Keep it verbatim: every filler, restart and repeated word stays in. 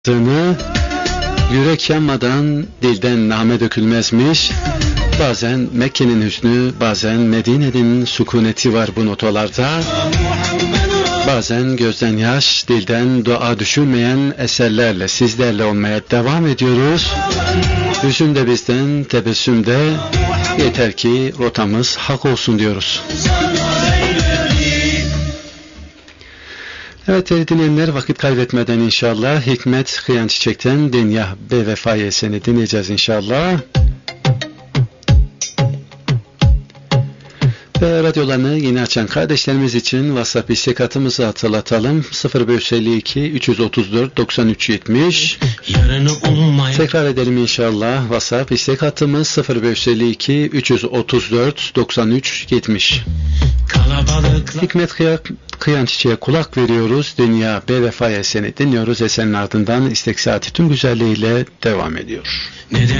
Yürek yanmadan dilden name dökülmezmiş. Bazen Mekke'nin hüsnü, bazen Medine'nin sükuneti var bu notalarda. Bazen gözden yaş, dilden dua düşürmeyen eserlerle sizlerle olmaya devam ediyoruz. Hüzün de bizden, tebessüm de, yeter ki rotamız hak olsun diyoruz. Evet değerli dinleyenler, vakit kaybetmeden inşallah Hikmet Kıyan Çiçek'ten Dünya Bevefa'yı seni dinleyeceğiz inşallah. Ve radyolarını yeni açan kardeşlerimiz için WhatsApp istek hattımızı hatırlatalım. sıfır beş elli iki üç yüz otuz dört doksan üç yetmiş. Tekrar edelim inşallah. WhatsApp istek hattımız sıfır beş elli iki üç yüz otuz dört doksan üç yetmiş. Hikmet Kıyan Çiçek'e kulak veriyoruz. Dünya Bevefa'yı seni dinliyoruz. Eserin ardından istek saati tüm güzelliğiyle devam ediyor. Neden?